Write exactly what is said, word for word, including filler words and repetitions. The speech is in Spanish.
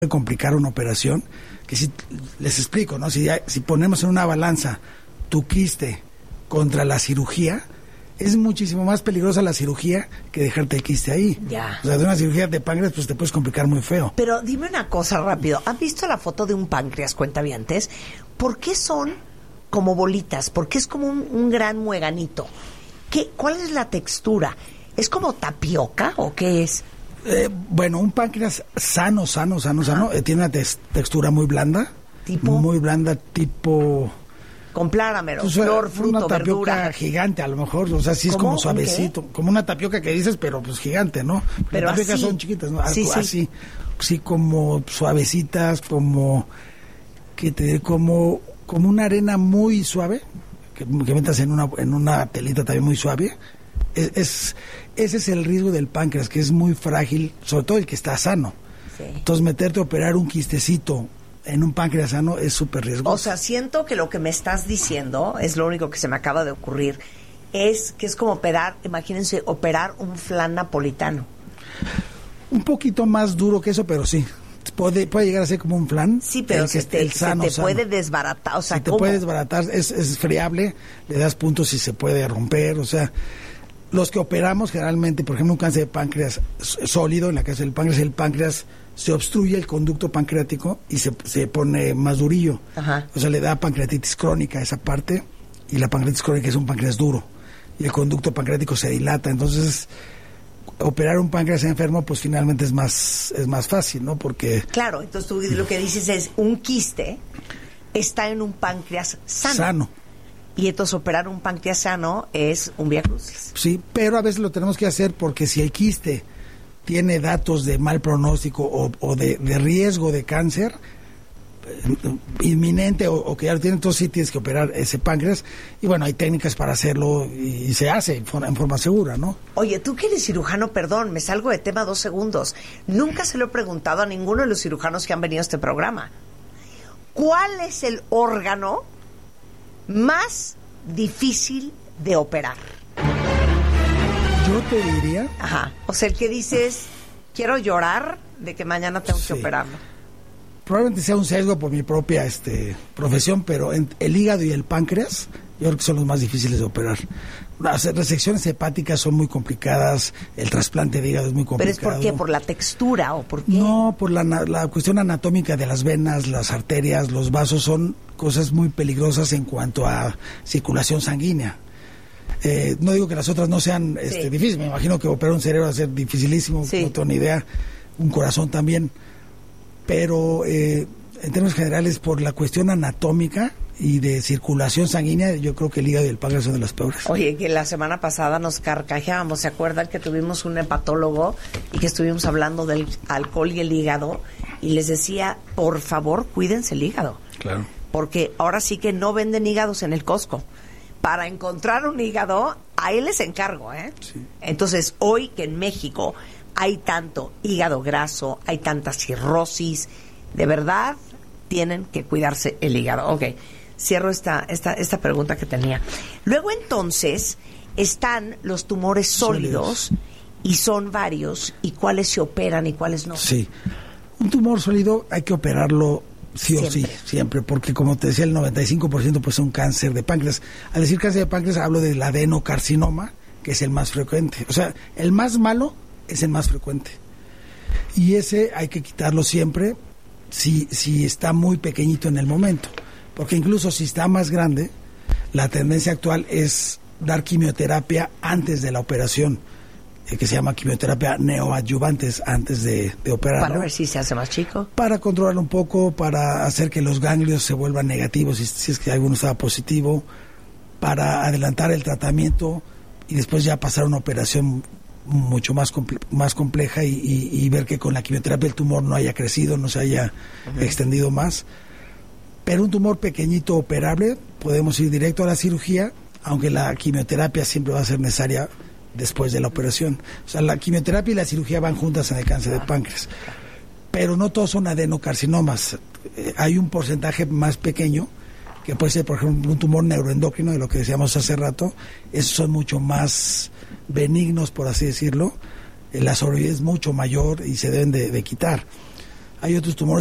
complicar una operación, que si les explico, ¿no? Si, si ponemos en una balanza tu quiste contra la cirugía, es muchísimo más peligrosa la cirugía que dejarte el quiste ahí. Ya. O sea, de una cirugía de páncreas, pues te puedes complicar muy feo. Pero dime una cosa rápido. ¿Han visto la foto de un páncreas, cuentavientes? ¿Por qué son como bolitas? ¿Por qué es como un, un gran mueganito? ¿Qué, ¿Cuál es la textura? ¿Es como tapioca o qué es? Eh, bueno, un páncreas sano, sano, sano, Ajá. sano, eh, tiene una te textura muy blanda. ¿Tipo? Muy blanda, tipo... Compláramelo, pues, flor, fruto, una tapioca verdura. Gigante, a lo mejor, o sea, sí es como suavecito, como una tapioca que dices, pero pues gigante, ¿no? Pero las tapiocas así. son chiquitas, ¿no? Sí, así, sí. sí, como suavecitas, como, ¿qué te diré? Como, como una arena muy suave, que, que metas en una, en una telita también muy suave. Es, es, ese es el riesgo del páncreas, que es muy frágil, sobre todo el que está sano. Sí. Entonces, meterte a operar un quistecito en un páncreas sano es súper riesgoso. O sea, siento que lo que me estás diciendo, es lo único que se me acaba de ocurrir, es que es como operar, imagínense, operar un flan napolitano. Un poquito más duro que eso, pero sí. Puede, puede llegar a ser como un flan. Sí, pero el se, que, te, el sano, se te sano. puede desbaratar. O sea, se te ¿cómo? puede desbaratar, es, es friable, le das puntos y se puede romper. O sea, los que operamos generalmente, por ejemplo, un cáncer de páncreas sólido, en la casa del páncreas, el páncreas se obstruye el conducto pancreático y se, se pone más durillo. Ajá. O sea, le da pancreatitis crónica a esa parte, y la pancreatitis crónica es un páncreas duro, y el conducto pancreático se dilata. Entonces, operar un páncreas enfermo, pues finalmente es más, es más fácil, ¿no? Porque... Claro, entonces tú lo que dices es, un quiste está en un páncreas sano. Sano. Y entonces operar un páncreas sano es un viacrucis. Sí, pero a veces lo tenemos que hacer porque si el quiste tiene datos de mal pronóstico o, o de, de riesgo de cáncer eh, inminente o, o que ya lo tiene, entonces sí tienes que operar ese páncreas. Y bueno, hay técnicas para hacerlo y, y se hace en forma, en forma segura, ¿no? Oye, tú que eres cirujano, perdón, me salgo de tema dos segundos. Nunca se lo he preguntado a ninguno de los cirujanos que han venido a este programa. ¿Cuál es el órgano más difícil de operar? Yo te diría... Ajá. O sea, el que dices, quiero llorar de que mañana tengo sí. que operarlo. Probablemente sea un sesgo por mi propia este, profesión, pero en, el hígado y el páncreas, yo creo que son los más difíciles de operar. Las resecciones hepáticas son muy complicadas, el trasplante de hígado es muy complicado. ¿Pero es por qué? ¿Por la textura o por qué? No, por la, la cuestión anatómica de las venas, las arterias, los vasos, son cosas muy peligrosas en cuanto a circulación sanguínea. Eh, no digo que las otras no sean este, sí. difíciles, me imagino que operar un cerebro va a ser dificilísimo, sí. no tengo ni idea, un corazón también, pero eh, en términos generales, por la cuestión anatómica y de circulación sanguínea, yo creo que el hígado y el páncreas son de las peores. Oye, que la semana pasada nos carcajeábamos, ¿se acuerdan que tuvimos un hepatólogo y que estuvimos hablando del alcohol y el hígado? Y les decía, por favor, cuídense el hígado. Claro. Porque ahora sí que no venden hígados en el Costco. Para encontrar un hígado, ahí les encargo, ¿eh? Sí. Entonces, hoy que en México hay tanto hígado graso, hay tanta cirrosis, de verdad tienen que cuidarse el hígado. Ok, cierro esta, esta, esta pregunta que tenía. Luego entonces están los tumores sólidos, sólidos y son varios, y cuáles se operan y cuáles no. Sí, un tumor sólido hay que operarlo sí siempre. o sí, siempre, porque como te decía, el noventa y cinco por ciento pues es un cáncer de páncreas. Al decir cáncer de páncreas hablo del adenocarcinoma, que es el más frecuente. O sea, el más malo es el más frecuente. Y ese hay que quitarlo siempre si, si está muy pequeñito en el momento. Porque incluso si está más grande, la tendencia actual es dar quimioterapia antes de la operación, eh, que se llama quimioterapia neoadyuvantes antes de, de operarlo. Para ver si se hace más chico. Para controlarlo un poco, para hacer que los ganglios se vuelvan negativos, si, si es que alguno estaba positivo, para adelantar el tratamiento y después ya pasar a una operación mucho más comple más compleja y, y, y ver que con la quimioterapia el tumor no haya crecido, no se haya uh-huh. extendido más. Pero un tumor pequeñito operable, podemos ir directo a la cirugía, aunque la quimioterapia siempre va a ser necesaria después de la operación. O sea, la quimioterapia y la cirugía van juntas en el cáncer de páncreas. Pero no todos son adenocarcinomas. Eh, hay un porcentaje más pequeño, que puede ser, por ejemplo, un tumor neuroendocrino, de lo que decíamos hace rato. Esos son mucho más benignos, por así decirlo. Eh, la sobrevivencia es mucho mayor y se deben de, de quitar. Hay otros tumores